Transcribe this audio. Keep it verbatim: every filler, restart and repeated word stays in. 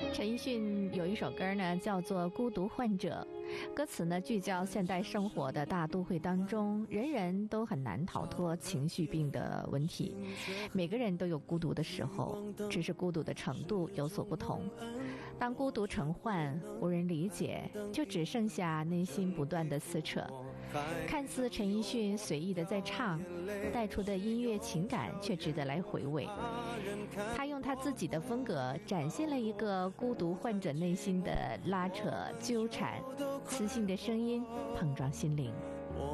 陈奕迅有一首歌呢，叫做《孤独患者》，歌词呢聚焦现代生活的大都会当中，人人都很难逃脱情绪病的问题。每个人都有孤独的时候，只是孤独的程度有所不同。当孤独成患，无人理解，就只剩下内心不断的撕扯。看似陈奕迅随意的在唱，带出的音乐情感却值得来回味。他用他自己的风格展现了一个孤独患者内心的拉扯纠缠，磁性的声音碰撞心灵。